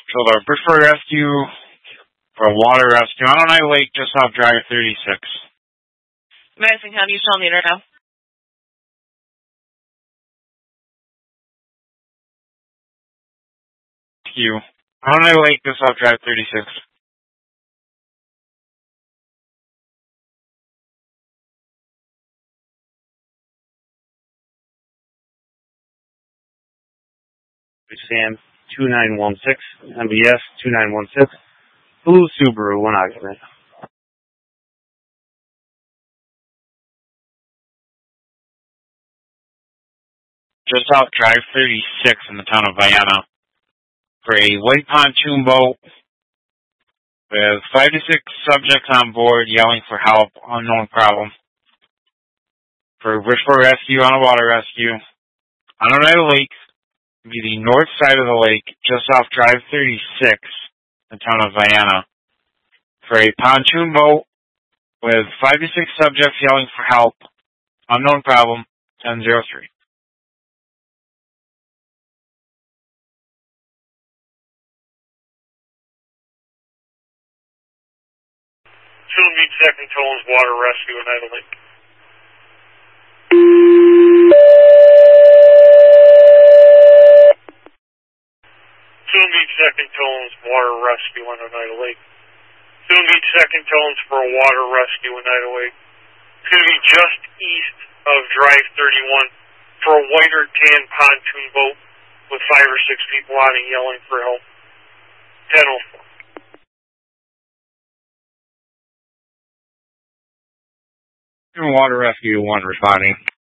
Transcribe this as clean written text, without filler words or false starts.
So the Bridgeport Rescue for water rescue on Oneida Lake just off Drive 36. Madison County, you shall meter now. Rescue on Oneida Lake just off Drive 36. Sam 2916, MBS 2916, Blue Subaru, 1 occupant. Just off Drive 36 in the town of Vienna for a white pontoon boat with 5 to 6 subjects on board yelling for help, unknown problem. For Bridgeport Rescue on a water rescue on Oneida Lake, be the north side of the lake, just off Drive 36, in the town of Vienna, for a pontoon boat with 5 to 6 subjects yelling for help, unknown problem, 1003. Soon meet second tones, water rescue, Oneida Lake. Soon meet second tones, water rescue on Oneida Lake. Soon meet second tones for a water rescue in Oneida Lake. It's going to be just east of Drive 31 for a white or tan pontoon boat with 5 or 6 people on it yelling for help. 1004. Water Rescue 1 responding.